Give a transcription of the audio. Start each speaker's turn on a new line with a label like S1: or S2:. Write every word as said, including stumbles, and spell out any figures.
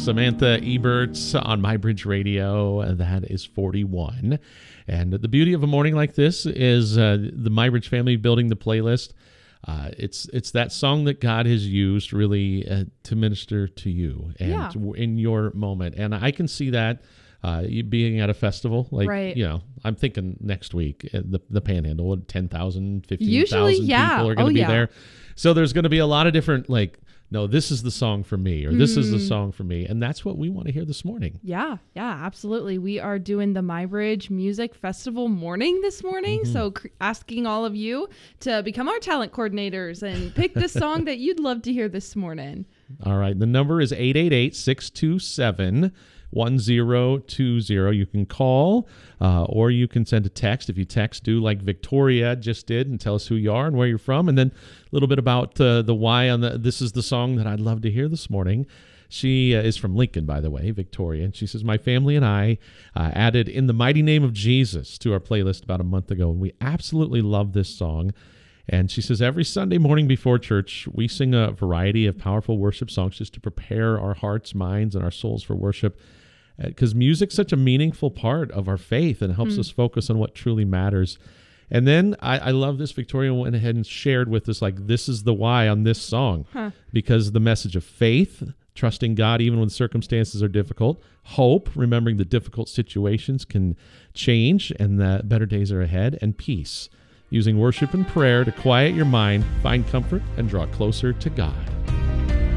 S1: Samantha Eberts on MyBridge Radio. That is forty-one. And the beauty of a morning like this is uh, the MyBridge family building the playlist. Uh, it's it's that song that God has used really uh, to minister to you and
S2: Yeah.
S1: to, in your moment. And I can see that uh, you being at a festival, like,
S2: Right.
S1: you know, I'm thinking next week, uh, the, the Panhandle, ten thousand, fifteen
S2: Usually,
S1: thousand
S2: yeah.
S1: people are going to
S2: Oh,
S1: be
S2: yeah.
S1: there. So there's going to be a lot of different, like, no, this is the song for me, or this is the
S2: Mm.
S1: song for me. And that's what we want to hear this morning.
S2: Yeah, yeah, absolutely. We are doing the MyBridge Music Festival morning this morning.
S1: Mm-hmm.
S2: So cr- asking all of you to become our talent coordinators and pick the song that you'd love to hear this morning.
S1: All right. The number is eight eight eight, six two seven, one zero two zero. You can call uh, or you can send a text. If you text, do like Victoria just did and tell us who you are and where you're from. And then a little bit about uh, the why on the, this is the song that I'd love to hear this morning. She uh, is from Lincoln, by the way, Victoria. And she says, my family and I uh, added In the Mighty Name of Jesus to our playlist about a month ago. And we absolutely love this song. And she says, every Sunday morning before church, we sing a variety of powerful worship songs just to prepare our hearts, minds, and our souls for worship. Because music's such a meaningful part of our faith and it helps
S2: Mm.
S1: us focus on what truly matters. And then I, I love this. Victoria went ahead and shared with us, like, this is the why on this song.
S2: Huh.
S1: Because the message of faith, trusting God even when circumstances are difficult, hope, remembering that difficult situations can change and that better days are ahead, and peace, using worship and prayer to quiet your mind, find comfort, and draw closer to God.